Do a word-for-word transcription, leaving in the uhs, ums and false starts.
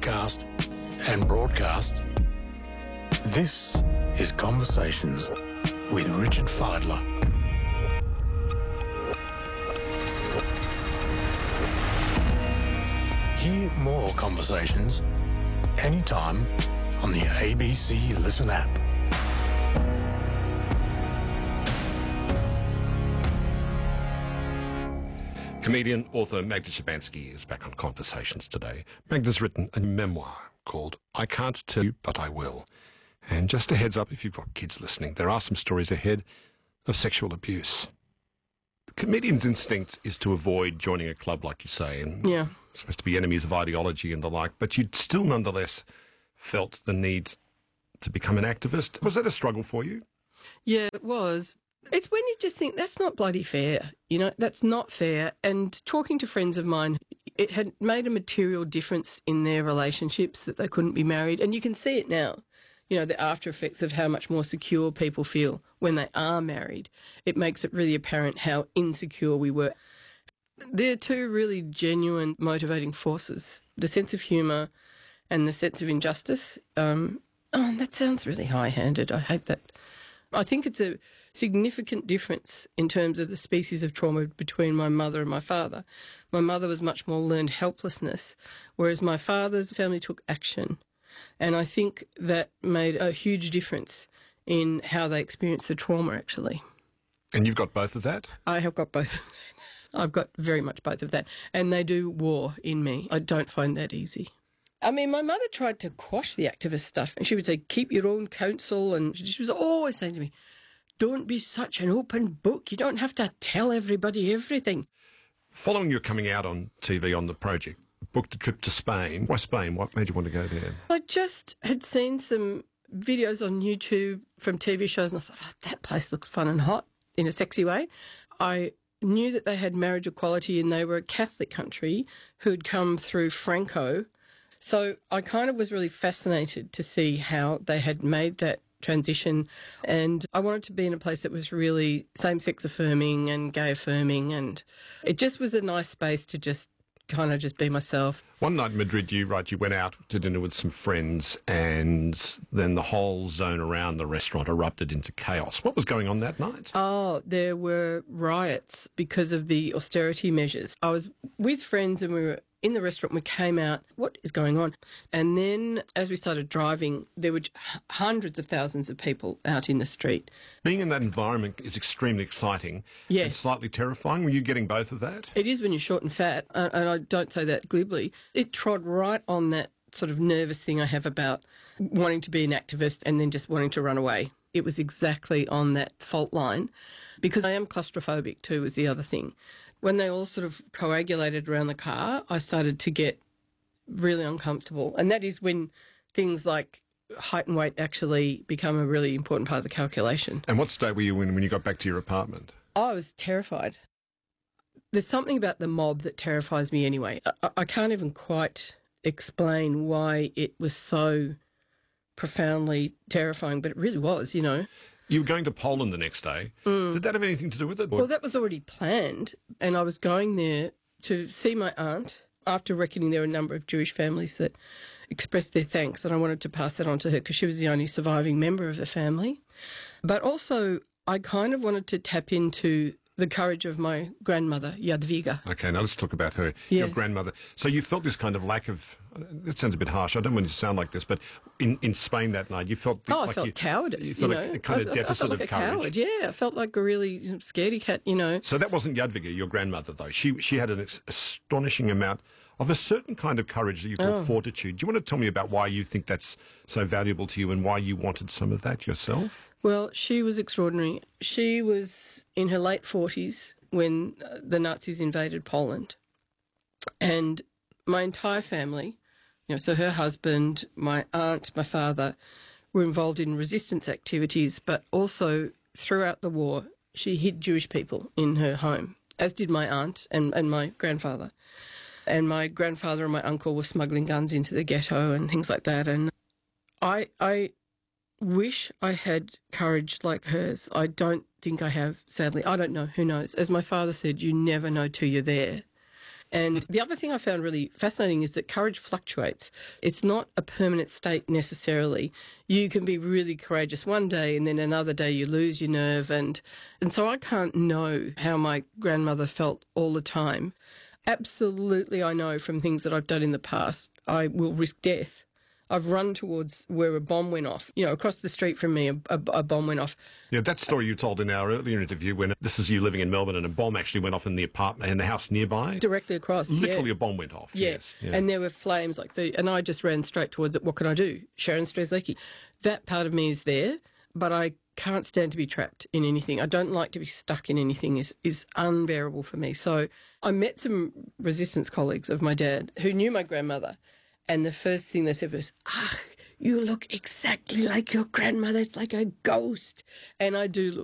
podcast and broadcast. This is Conversations with Richard Fidler. Hear more conversations anytime on the A B C Listen app. Comedian, author Magda Szubanski is back on Conversations today. Magda's written a memoir called I Can't Tell You, But I Will. And just a heads up, if you've got kids listening, there are some stories ahead of sexual abuse. The comedian's instinct is to avoid joining a club, like you say, and yeah. supposed to be enemies of ideology and the like, but you'd still nonetheless felt the need to become an activist. Was that a struggle for you? Yeah, it was. It's when you just think, that's not bloody fair, you know, that's not fair. And talking to friends of mine, it had made a material difference in their relationships that they couldn't be married. And you can see it now, you know, the after effects of how much more secure people feel when they are married. It makes it really apparent how insecure we were. They're two really genuine motivating forces, the sense of humour and the sense of injustice. Um, oh, that sounds really high-handed. I hate that. I think it's a significant difference in terms of the species of trauma between my mother and my father. My mother was much more learned helplessness, whereas my father's family took action. And I think that made a huge difference in how they experienced the trauma, actually. And you've got both of that? I have got both of that. I've got very much both of that. And they do war in me. I don't find that easy. I mean, my mother tried to quash the activist stuff, and she would say, keep your own counsel, and she was always saying to me, don't be such an open book. You don't have to tell everybody everything. Following your coming out on T V on the project, booked a trip to Spain. Why Spain? What made you want to go there? I just had seen some videos on YouTube from T V shows, and I thought, oh, that place looks fun and hot in a sexy way. I knew that they had marriage equality, and they were a Catholic country who'd come through Franco. So I kind of was really fascinated to see how they had made that transition, and I wanted to be in a place that was really same-sex affirming and gay affirming, and it just was a nice space to just kind of just be myself. One night in Madrid, you right, you went out to dinner with some friends, and then the whole zone around the restaurant erupted into chaos. What was going on that night? Oh, there were riots because of the austerity measures. I was with friends and we were in the restaurant. We came out, what is going on? And then as we started driving, there were hundreds of thousands of people out in the street. Being in that environment is extremely exciting yeah. and slightly terrifying. Were you getting both of that? It is when you're short and fat, and I don't say that glibly. It trod right on that sort of nervous thing I have about wanting to be an activist and then just wanting to run away. It was exactly on that fault line, because I am claustrophobic too, was the other thing. When they all sort of coagulated around the car, I started to get really uncomfortable. And that is when things like height and weight actually become a really important part of the calculation. And what state were you in when you got back to your apartment? I was terrified. There's something about the mob that terrifies me anyway. I, I can't even quite explain why it was so profoundly terrifying, but it really was, you know. You were going to Poland the next day. Mm. Did that have anything to do with it? Well, that was already planned, and I was going there to see my aunt after reckoning there were a number of Jewish families that expressed their thanks, and I wanted to pass that on to her because she was the only surviving member of the family. But also, I kind of wanted to tap into the courage of my grandmother, Jadwiga. Okay, now let's talk about her, yes. your grandmother. So you felt this kind of lack of, that sounds a bit harsh, I don't want it to sound like this, but in, in Spain that night, you felt... Oh, like I felt you, cowardice, you, felt you a, know. a kind I, of deficit I felt like of a courage. Coward, yeah, I felt like a really scaredy cat, you know. So that wasn't Jadwiga, your grandmother, though. She she had an astonishing amount of a certain kind of courage that you call oh. fortitude. Do you want to tell me about why you think that's so valuable to you and why you wanted some of that yourself? Well, she was extraordinary. She was in her late forties when the Nazis invaded Poland. And my entire family, you know, so her husband, my aunt, my father, were involved in resistance activities, but also throughout the war, she hid Jewish people in her home, as did my aunt and, and my grandfather. And my grandfather and my uncle were smuggling guns into the ghetto and things like that. And I, I wish I had courage like hers. I don't think I have, sadly. I don't know. Who knows? As my father said, you never know till you're there. And the other thing I found really fascinating is that courage fluctuates. It's not a permanent state necessarily. You can be really courageous one day and then another day you lose your nerve. And, and so I can't know how my grandmother felt all the time. Absolutely, I know from things that I've done in the past, I will risk death. I've run towards where a bomb went off. You know, across the street from me, a, a, a bomb went off. Yeah, that story you told in our earlier interview when this is you living in Melbourne and a bomb actually went off in the apartment, in the house nearby. Directly across, Literally yeah. a bomb went off, Yeah. yes. Yeah. And there were flames like the, and I just ran straight towards it. What can I do? Sharon Strzelecki. That part of me is there, but I can't stand to be trapped in anything. I don't like to be stuck in anything. is is unbearable for me. So I met some resistance colleagues of my dad who knew my grandmother, and the first thing they said was, ah, you look exactly like your grandmother. It's like a ghost. And I do look